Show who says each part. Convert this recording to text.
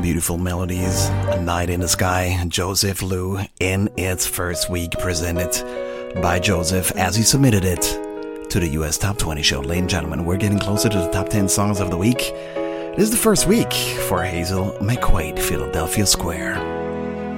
Speaker 1: Beautiful melodies, A Night in the Sky, Joseph Lou, in its first week, presented by Joseph as he submitted it to the US Top 20 show. Ladies and gentlemen, we're getting closer to the top 10 songs of the week. This is the first week for Hazel McQuaid, Philadelphia Square.